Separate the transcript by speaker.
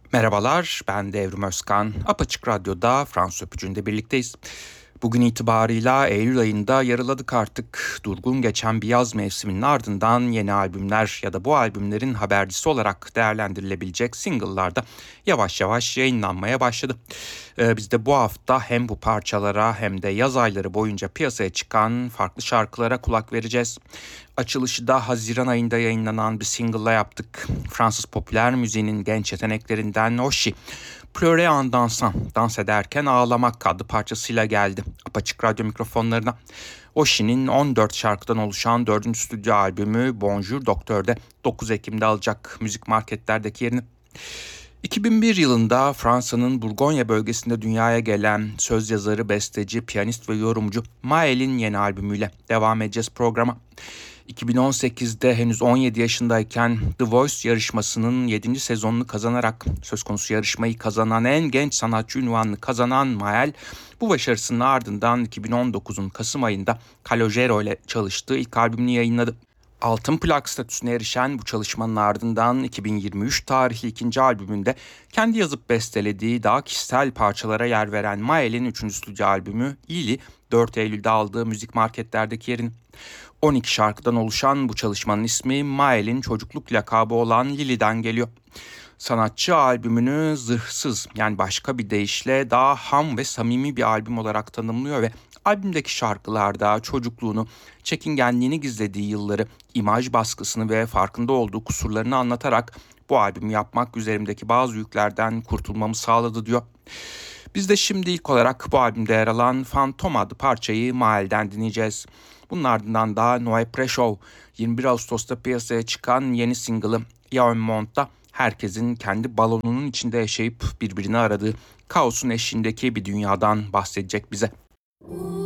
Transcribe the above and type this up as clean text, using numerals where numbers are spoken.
Speaker 1: Merhabalar, ben Devrim Özkan. Apaçık Radyo'da Fransız Öpücü'nde birlikteyiz. Bugün itibarıyla Eylül ayında yarıladık artık. Durgun geçen bir yaz mevsiminin ardından yeni albümler ya da bu albümlerin habercisi olarak değerlendirilebilecek single'lar da yavaş yavaş yayınlanmaya başladı. Biz de bu hafta hem bu parçalara hem de yaz ayları boyunca piyasaya çıkan farklı şarkılara kulak vereceğiz. Açılışı da Haziran ayında yayınlanan bir single'la yaptık. Fransız popüler müziğinin genç yeteneklerinden Oshi, Pleurer en dansant, dans ederken ağlamak adlı parçasıyla geldi Apaçık Radyo mikrofonlarına. Oshi'nin 14 şarkıdan oluşan 4. stüdyo albümü Bonjour Docteur'de 9 Ekim'de alacak müzik marketlerdeki yerini. 2001 yılında Fransa'nın Burgonya bölgesinde dünyaya gelen söz yazarı, besteci, piyanist ve yorumcu Mael'in yeni albümüyle devam edeceğiz programa. 2018'de henüz 17 yaşındayken The Voice yarışmasının 7. sezonunu kazanarak söz konusu yarışmayı kazanan en genç sanatçı unvanını kazanan Mael, bu başarısının ardından 2019'un Kasım ayında Calogero ile çalıştığı ilk albümünü yayınladı. Altın plak statüsüne erişen bu çalışmanın ardından 2023 tarihli ikinci albümünde kendi yazıp bestelediği daha kişisel parçalara yer veren Mael'in 3. stüdyo albümü Lili 4 Eylül'de aldığı müzik marketlerdeki yerini. 12 şarkıdan oluşan bu çalışmanın ismi Mael'in çocukluk lakabı olan Lili'den geliyor. Sanatçı albümünü zırhsız, yani başka bir deyişle daha ham ve samimi bir albüm olarak tanımlıyor ve albümdeki şarkılarda çocukluğunu, çekingenliğini gizlediği yılları, imaj baskısını ve farkında olduğu kusurlarını anlatarak bu albümü yapmak üzerimdeki bazı yüklerden kurtulmamı sağladı diyor. Biz de şimdi ilk olarak bu albümde yer alan Fantom adlı parçayı Mael'den dinleyeceğiz. Bunun ardından da Noé Preschou 21 Ağustos'ta piyasaya çıkan yeni single'ı Ya Un Monde'da herkesin kendi balonunun içinde yaşayıp birbirini aradığı kaosun eşiğindeki bir dünyadan bahsedecek bize.